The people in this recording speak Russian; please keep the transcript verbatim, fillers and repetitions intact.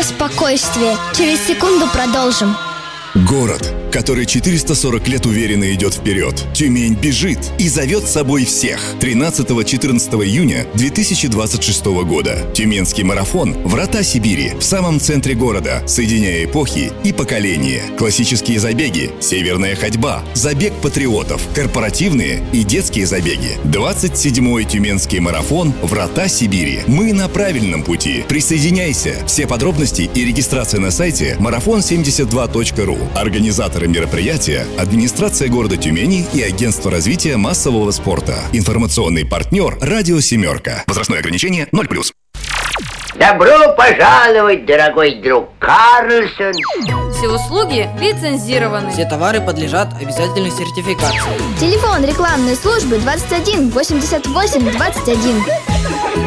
только спокойствие. Через секунду продолжим. Город, который четыреста сорок лет уверенно идет вперед. Тюмень бежит и зовет с собой всех. тринадцатого-четырнадцатого июня две тысячи двадцать шестого года. Тюменский марафон «Врата Сибири» в самом центре города, соединяя эпохи и поколения. Классические забеги, северная ходьба, забег патриотов, корпоративные и детские забеги. двадцать седьмой Тюменский марафон «Врата Сибири». Мы на правильном пути. Присоединяйся. Все подробности и регистрация на сайте марафон семьдесят два точка ру. Организаторы мероприятия – администрация города Тюмени и агентство развития массового спорта. Информационный партнер – Радио Семерка. Возрастное ограничение ноль плюс. Добро пожаловать, дорогой друг Карлсон. Все услуги лицензированы. Все товары подлежат обязательной сертификации. Телефон рекламной службы двадцать один восемьдесят восемь двадцать один.